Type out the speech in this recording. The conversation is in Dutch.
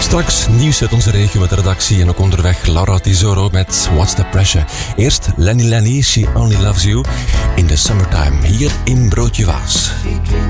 Straks nieuws uit onze regio met de redactie en ook onderweg Laura Tesoro met What's the Pressure. Eerst Lenny Lenny, She Only Loves You in the Summertime, hier in Broodje Waas.